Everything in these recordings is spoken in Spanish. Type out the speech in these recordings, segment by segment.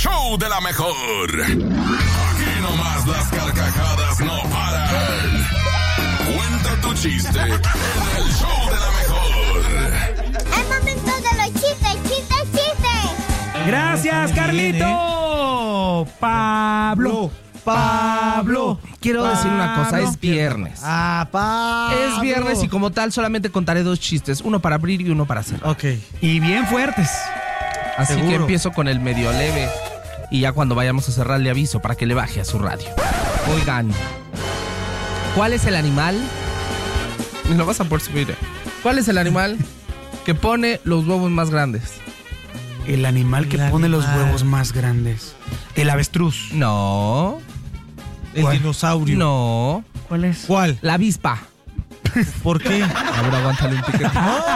show de la mejor. Aquí nomás las carcajadas no paran. Cuenta tu chiste en el show de la mejor. Es momento de los chistes, chistes, chistes. Gracias, Carlito. Pablo. Quiero decir una cosa, es viernes. Pablo. Es viernes y como tal solamente contaré 2 chistes, uno para abrir y uno para cerrar. Ok. Y bien fuertes. Así Seguro. que empiezo con el medio leve y ya cuando vayamos a cerrar le aviso para que le baje a su radio. Oigan, ¿cuál es el animal? Me lo vas a poder subir. ¿Cuál es el animal que pone los huevos más grandes? El animal que pone los huevos más grandes. El avestruz. No. El ¿Cuál? dinosaurio. No. ¿Cuál es? ¿Cuál? La avispa. ¿Por qué? A ver, aguántale un piquete.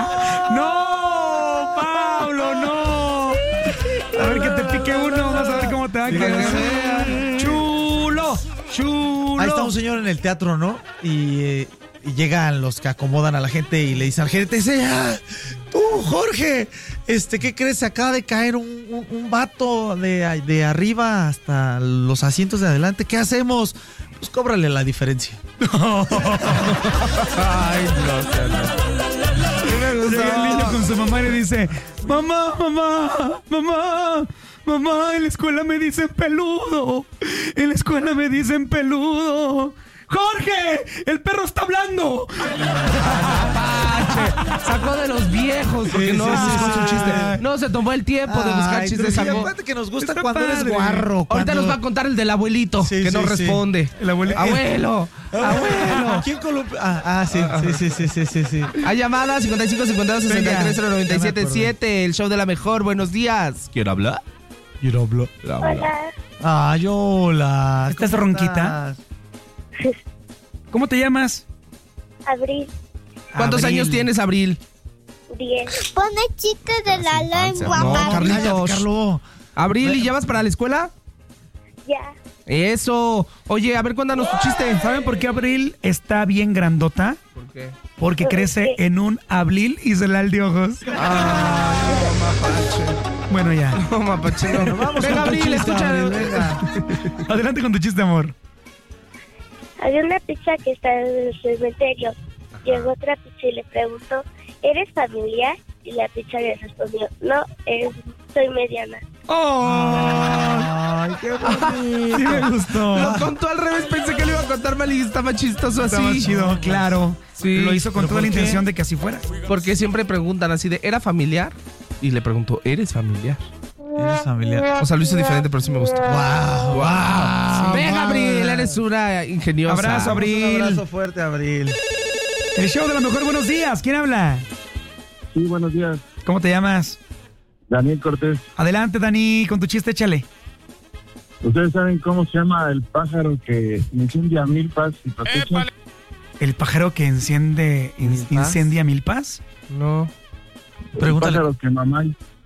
¡No! ¡Pablo, no! A ver que te pique uno, vas a ver cómo te va a quedar. ¡Chulo! Ahí está un señor en el teatro, ¿no? Y llegan los que acomodan a la gente y le dicen al gerente, tú, Jorge, ¿qué crees? Se acaba de caer un vato de arriba hasta los asientos de adelante. ¿Qué hacemos? Pues cóbrale la diferencia. Ay, no. Llega el niño con su mamá y le dice, mamá, en la escuela me dicen peludo. ¡Jorge! ¡El perro está hablando! Sacó de los viejos porque no buscó su chiste. No se tomó el tiempo de buscar chistes. Sacó. Acuérdate que nos gusta Está cuando eres padre. guarro. Ahorita nos va a contar el del abuelito que no responde. El abuelito. Abuelo. ¿Quién columpia? Sí. Hay llamadas 55 52 63 Ya me 097 acordé. 7, el show de la mejor. Buenos días. ¿Quién habla? Hola. Ay, hola. ¿Estás ¿Cómo ronquita? ¿Cómo te llamas? Abril ¿Cuántos Abril. años tienes, Abril? 10. Pone chistes de la lengua, No, papi. Carlitos. Cállate, Carlos. Abril, ¿y ya vas para la escuela? Ya. Eso. Oye, a ver, cuéntanos tu chiste. ¿Saben por qué Abril está bien grandota? ¿Por qué? Porque crece en un abril y se la de ojos. Ay, no, mapache. Bueno, ya. No, mapache, no. Vamos Venga, con tu Abril, chiste, escucha. Abril, venga. Adelante con tu chiste, amor. Había una pizza que estaba en el cementerio. Llegó otra pizza y le preguntó, ¿eres familiar? Y la pizza le respondió, no, soy mediana. Ay, qué bonito. Sí me gustó. Lo contó al revés, pensé que lo iba a contar mal y estaba chistoso así. Estaba chido, claro. Sí. Lo hizo con ¿Pero toda la por qué? intención de que así fuera. Porque siempre preguntan así de, ¿era familiar? Y le preguntó, ¿eres familiar? Eres familiar. O sea, lo hizo diferente, pero sí me gustó. Wow. Venga, Abril, eres una ingeniosa. Abrazo, Abril. Un abrazo fuerte, Abril. El show de la mejor, buenos días. ¿Quién habla? Sí, buenos días. ¿Cómo te llamas? Daniel Cortés. Adelante, Dani, con tu chiste, échale. ¿Ustedes saben cómo se llama el pájaro que incendia milpas y cosecha? ¿El pájaro que incendia milpas? No. El Pregúntale. pájaro que mamá.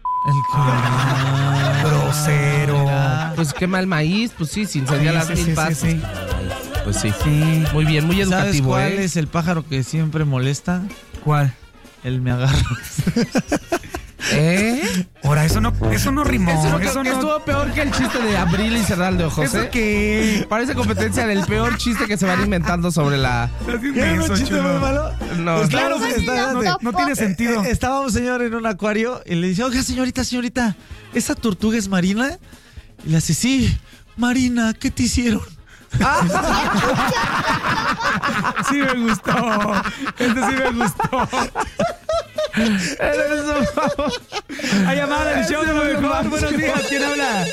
Grosero. Pues quema el maíz, pues sí, sin incendiar las milpas. Sí. Pues sí. Sí. Muy bien, muy ¿Sabes educativo, cuál ¿eh? es el pájaro que siempre molesta? ¿Cuál? El me agarro. ¿Eh? Ahora, eso no rimó. Eso Eso no. estuvo peor que el chiste de Abril y cerrar de ojos, ¿Eso ¿eh? qué? Parece competencia del peor chiste que se van inventando sobre la... ¿Qué? ¿Un chiste muy malo? No. Pues claro Eso que sí está. lo No tiene sentido. Estaba un señor en un acuario y le dice, oiga, señorita, ¿esa tortuga es marina? Y le hace, sí, Marina, ¿qué te hicieron? Sí me gustó. Este sí me gustó. Eres un favor. Hay llamada del show de lo mejor. Buenos días. ¿Quién habla?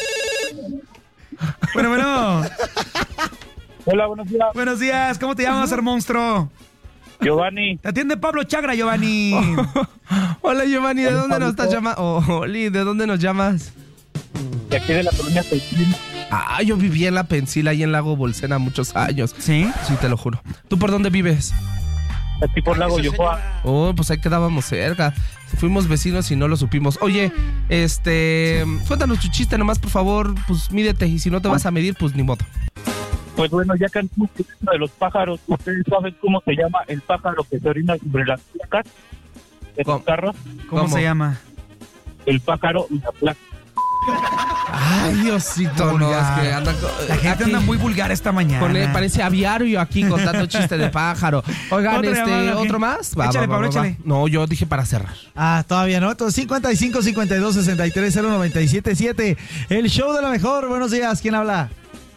Bueno. Hola, buenos días. Buenos días. ¿Cómo te llamas, monstruo? Giovanni. Te atiende Pablo Chagra, Giovanni. Hola, Giovanni, ¿de Hola, dónde nos Pablito. estás llamando? Oli, ¿de dónde nos llamas? De aquí de la colonia Pechín. Ah, yo viví en La Pensila y en Lago Bolsena muchos años. ¿Sí? Sí, te lo juro. ¿Tú por dónde vives? Aquí por Lago Yojoa. Oh, pues ahí quedábamos cerca. Fuimos vecinos y no lo supimos. Oye, cuéntanos tu chiste nomás, por favor. Pues mídete y si no te vas a medir, pues ni modo. Pues bueno, ya cantamos de los pájaros. ¿Ustedes saben cómo se llama el pájaro que se orina sobre las placas de ¿Cómo? los carros? ¿Cómo se llama? El pájaro y la placa. Ay, Diosito, no, es que anda, La gente aquí anda muy vulgar esta mañana. parece aviario aquí contando chistes de pájaro. Oigan, ¿Otra llamada, o qué? ¿otro más? Échale, Pablo, échale. No, yo dije para cerrar. Todavía no. Entonces, 55 52 63 0977. El show de la mejor. Buenos días. ¿Quién habla?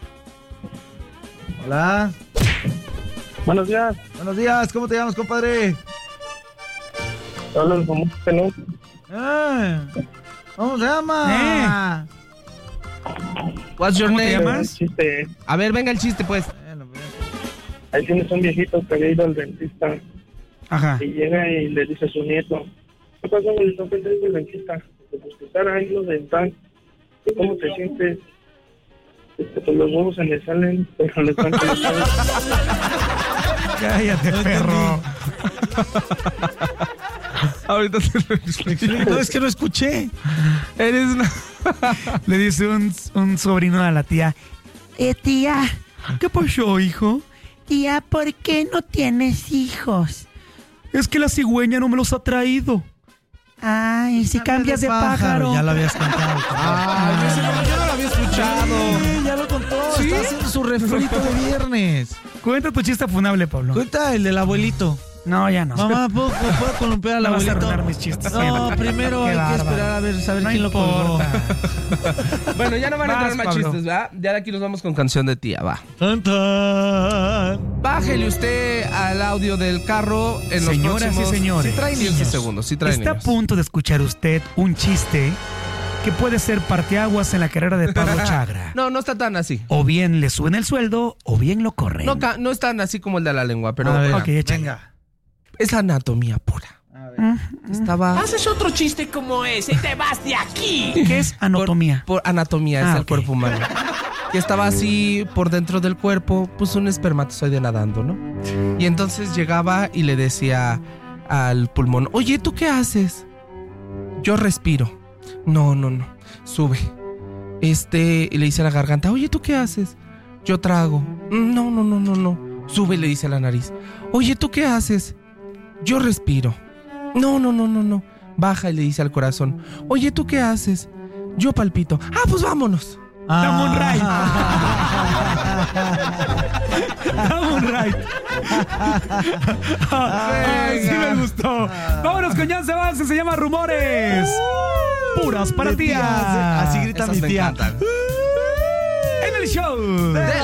Hola. Buenos días. Buenos días. ¿Cómo te llamas, compadre? Hablo el famoso Pelón. ¿Cómo se llama? What's your ¿Cómo te name? llamas? Chiste. A ver, venga el chiste, pues. Ahí tienes un viejito que había ido al dentista Ajá. y llega y le dice a su nieto: ¿qué pasó, abuelito? ¿Qué te dijo el dentista? Pues que estar ahí los dental. ¿Cómo te sientes? Pues los huevos se le salen, pero le están conectados. Cállate, perro. Ahorita te lo explico. No, es que no escuché. Eres una... Le dice un sobrino a la tía. Tía, ¿qué pasó, hijo? Tía, ¿por qué no tienes hijos? Es que la cigüeña no me los ha traído. Ay, si cambias de pájaro. Ya lo habías cantado. yo no lo había escuchado. Sí, ya lo contó. ¿Sí? Está haciendo su refrito de viernes. Cuenta tu chiste funable, Pablo. Cuenta el del abuelito. No, ya no. Mamá, ¿puedo columpiar al No vas a abuelito? arruinar mis chistes. No, primero Qué hay que bárbaro. esperar a ver, saber No quién lo colgó. importa. Bueno, ya no van a Vas, entrar más Pablo. chistes, ¿verdad? Ya de aquí nos vamos con canción de tía, va. Tan, tan. Bájele usted al audio del carro en los Señoras y próximos señores. sí trae 15 segundos. Sí trae Está a niños. punto de escuchar usted un chiste que puede ser parteaguas en la carrera de Pablo Chagra. No está tan así. O bien le suben el sueldo o bien lo corren. No es tan así como el de la lengua, pero A ver, ok, échale. venga. es anatomía pura. Estaba... Haces otro chiste como ese y te vas de aquí. ¿Qué es anatomía? Por anatomía es el ok. cuerpo humano. Que estaba así por dentro del cuerpo, pues un espermatozoide nadando, ¿no? Y entonces llegaba y le decía al pulmón: oye, ¿tú qué haces? Yo respiro. No, sube. Y le dice a la garganta: oye, ¿tú qué haces? Yo trago. No. Sube y le dice a la nariz: oye, ¿tú qué haces? Yo respiro. No. Baja y le dice al corazón: oye, ¿tú qué haces? Yo palpito. Pues vámonos. Dame un ride. Dame un ride. Ay, sí me gustó. Vámonos con Jan Sebastián, se llama Rumores. Puras para De tías. tías, así grita Esas mi me tía. encantan. En el show.